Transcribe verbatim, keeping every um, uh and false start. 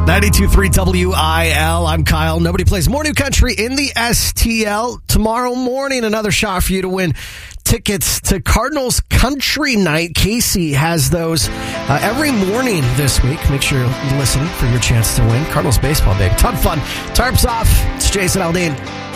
ninety-two point three W I L. I'm Kyle. Nobody plays more new country in the S T L. Tomorrow morning, another shot for you to win tickets to Cardinals Country Night. Casey has those uh, every morning this week. Make sure you listen for your chance to win. Cardinals baseball, baby. Ton of fun. Tarps off. It's Jason Aldean.